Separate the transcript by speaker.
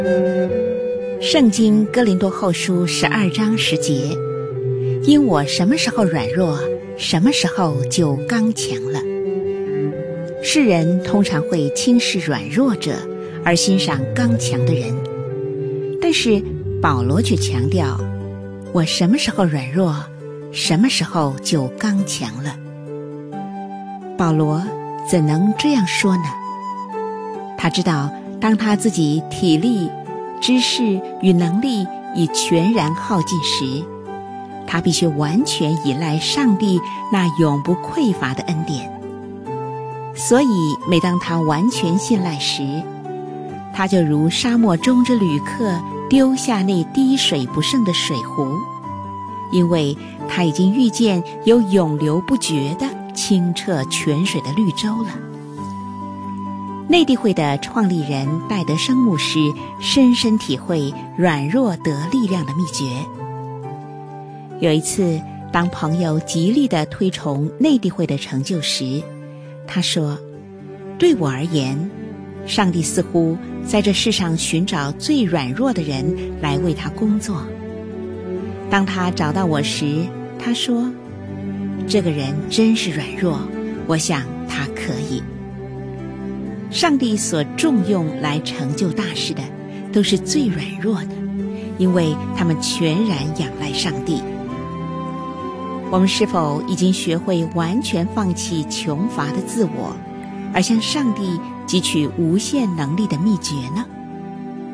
Speaker 1: 圣经哥林多后书12章10节，因我什么时候软弱，什么时候就刚强了。世人通常会轻视软弱者，而欣赏刚强的人，但是保罗却强调，我什么时候软弱，什么时候就刚强了。保罗怎能这样说呢？他知道，当他自己体力、知识与能力已全然耗尽时，他必须完全依赖上帝那永不匮乏的恩典。所以每当他完全信赖时，他就如沙漠中之旅客丢下那滴水不剩的水壶，因为他已经遇见有永流不绝的清澈泉水的绿洲了。内地会的创立人戴德生牧师深深体会软弱得力量的秘诀。有一次，当朋友极力地推崇内地会的成就时，他说，对我而言，上帝似乎在这世上寻找最软弱的人来为他工作。当他找到我时，他说，这个人真是软弱，我想他可以。上帝所重用来成就大事的，都是最软弱的，因为他们全然仰赖上帝。我们是否已经学会完全放弃穷乏的自我，而向上帝汲取无限能力的秘诀呢？